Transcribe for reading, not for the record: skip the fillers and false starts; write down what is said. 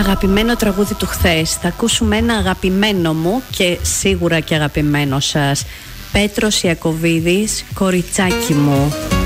αγαπημένο τραγούδι του χθες. Θα ακούσουμε ένα αγαπημένο μου και σίγουρα και αγαπημένο σας. Πέτρος Ιακωβίδης, Κοριτσάκι μου.